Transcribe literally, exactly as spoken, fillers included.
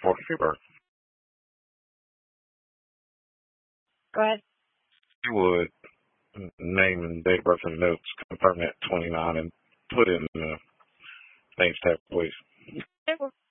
for your birth. Go ahead. You would name and date of birth and notes, confirm that twenty-nine, and put in the name tab, please.